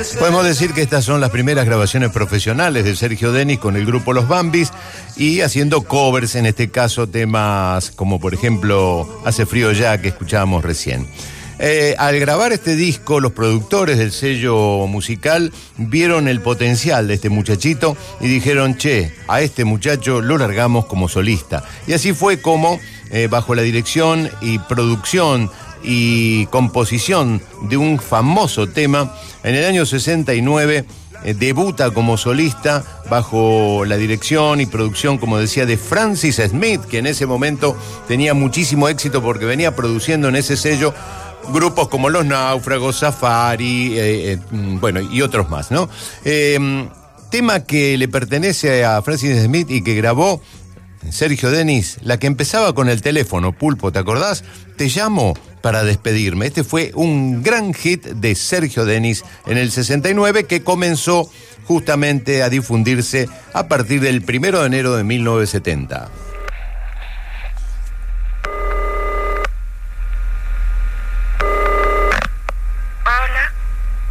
Podemos decir que estas son las primeras grabaciones profesionales de Sergio Denis con el grupo Los Bambis y haciendo covers, en este caso temas como por ejemplo Hace frío ya, que escuchábamos recién. Al grabar este disco, los productores del sello musical vieron el potencial de este muchachito y dijeron, che, a este muchacho lo largamos como solista. Y así fue como, bajo la dirección y producción y composición de un famoso tema, en el año 69 debuta como solista bajo la dirección y producción, como decía, de Francis Smith, que en ese momento tenía muchísimo éxito porque venía produciendo en ese sello grupos como Los Náufragos, Safari, bueno, y otros más, ¿no? Tema que le pertenece a Francis Smith y que grabó Sergio Denis, la que empezaba con el teléfono, Pulpo, ¿te acordás? Te llamo para despedirme. Este fue un gran hit de Sergio Denis en el 69 que comenzó justamente a difundirse a partir del 1 de enero de 1970.